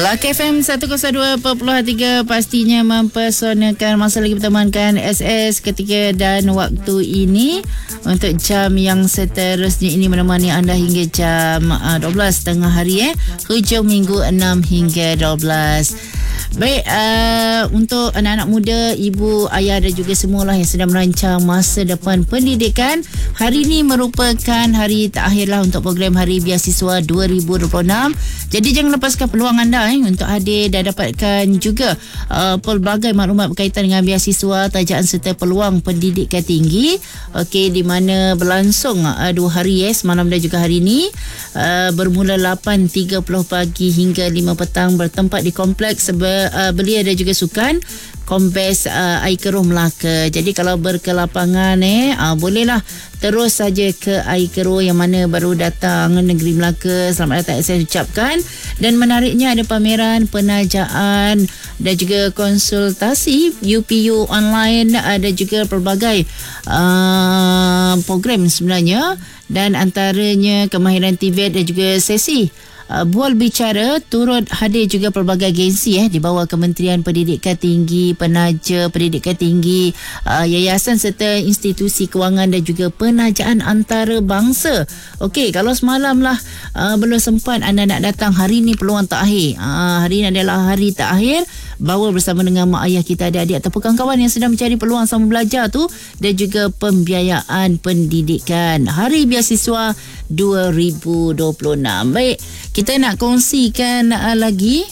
Melaka FM 102.3 pastinya mempersonakan. Masa lagi bertemankan SS ketika dan waktu ini untuk jam yang seterusnya ini menemani anda hingga jam 12 tengah hari hujung minggu 6 hingga 12. Baik, untuk anak-anak muda, ibu, ayah dan juga semualah yang sedang merancang masa depan pendidikan, hari ini merupakan hari terakhirlah untuk program Hari Beasiswa 2026. Jadi jangan lepaskan peluang anda untuk hadir dan dapatkan juga pelbagai maklumat berkaitan dengan beasiswa, tajaan serta peluang pendidikan tinggi. Okey, di mana berlangsung 2 hari semalam dan juga hari ini, bermula 8.30 pagi hingga 5 petang, bertempat di Kompleks Belia dan juga Sukan Kombes Air Keruh Melaka. Jadi kalau berkelapangan bolehlah terus saja ke Air Keruh yang mana baru datang negeri Melaka. Selamat datang saya ucapkan. Dan menariknya ada pameran, penajaan dan juga konsultasi UPU online. Ada juga pelbagai program sebenarnya, dan antaranya kemahiran Tibet dan juga sesi bual bicara. Turut hadir juga pelbagai agensi di bawah Kementerian Pendidikan Tinggi, Penaja Pendidikan Tinggi, yayasan serta institusi kewangan dan juga penajaan antarabangsa. Okey, kalau semalam lah belum sempat anda nak datang, hari ni peluang terakhir. Hari ini adalah hari terakhir. Bawa bersama dengan mak ayah kita, adik-adik ataupun kawan-kawan yang sedang mencari peluang sama belajar tu, dan juga pembiayaan pendidikan. Hari Beasiswa 2026. Baik, kita nak kongsikan lagi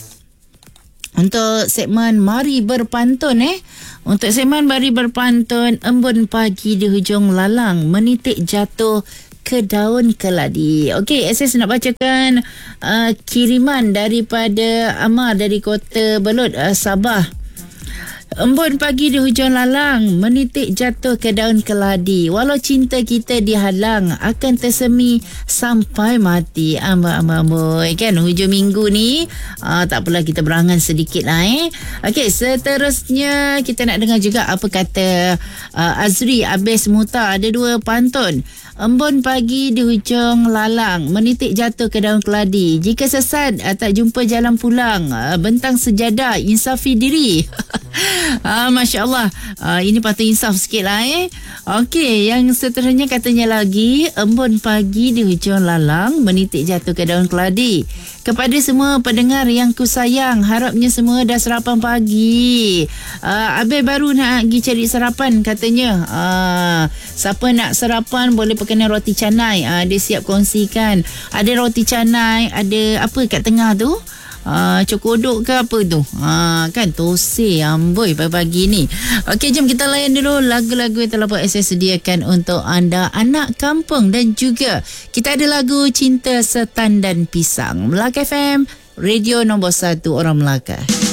untuk segmen Mari Berpantun. Untuk segmen Mari Berpantun, embun pagi di hujung lalang menitik jatuh ke daun keladi. Okey, SS nak bacakan kiriman daripada Amar dari Kota Belud, Sabah. Embun pagi di hujung lalang menitik jatuh ke daun keladi. Walau cinta kita dihalang, akan tersemi sampai mati. Amboi kan, hujung minggu ni tak apalah, kita berangan sedikit lah. Okey, seterusnya kita nak dengar juga apa kata Azri Abis Muta. Ada 2 pantun. Embun pagi di hujung lalang menitik jatuh ke daun keladi. Jika sesat tak jumpa jalan pulang, bentang sejadah insafi diri. Masya Allah, ini patut insaf sikit lah. Okey, yang seterusnya katanya lagi, embun pagi di hujung lalang menitik jatuh ke daun keladi. Kepada semua pendengar yang ku sayang, harapnya semua dah sarapan pagi. Abel baru nak pergi cari sarapan katanya. Siapa nak sarapan boleh perkenal roti canai. Dia siap kongsikan. Ada roti canai, ada apa kat tengah tu? Cokodok ke apa tu? Kan tosir amboi pagi-pagi ni. Okey, jom kita layan dulu lagu-lagu yang telah SS sediakan untuk anda, anak kampung, dan juga kita ada lagu Cinta Setan dan Pisang. Melaka FM, radio nombor 1 orang Melaka.